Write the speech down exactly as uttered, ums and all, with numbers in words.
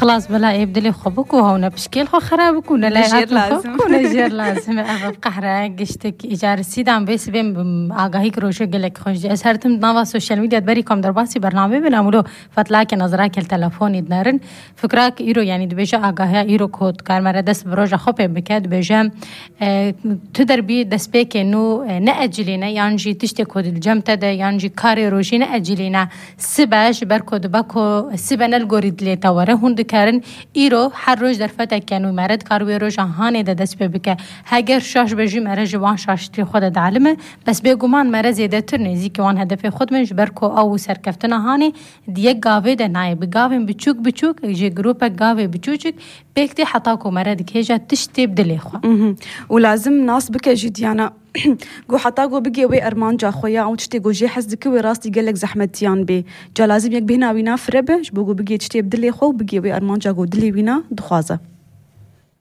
خلاص بلا يبدلي خبك وهونا بشكل خو خرابك ولا لا نجير لازم نجير لازم أبغى قهرة قشتك إيجار السيدان بس بين آگاهی کروشه گلک خوش أسهرتم نوا سوشيال ميديا تبري كم درباسي برنامج بنعمله فتلاقي نظرك التلفون يدنرن فكرك إيرو يعني دبيجا آگاهی إيرو كود كار مرادس بروجا خوبه بكاد بيجا تدربي دسبيك إنه نأجلينا يعني جي تشتي كود الجم تدا يعني جي كاري روشي نأجلينا سباش بركود باكو سبنا الجوريد اللي توره هند كارن إيرو هر روز در فتك كانوا مرد كاروي روز هاني ده دست ببكه هاجر شاش بجي مرد جوان شاشتري خود دعلمه بس بيجومان مرد زيادة ترنيزي كوان هدف خود منش بركو أو سركفتنا هاني ديك قاوي ده ناي بقاوي بتشوك بتشوك يجي جروبك قاوي بتشوك بيكتي حتاكو مرد كيجا تشتي بدلي خو ولازم ناس بكى جديانا جو حتى جو بيجي وي أرمان جا خويا أو تشتي جو جي حزك وي راستي قالك زحمتيان بي جا لازم يك بهنا وينا فربش بوجو بيجي تشتي بدلي خو بيجي وي أرمان جا جو دلي وينا دخوازة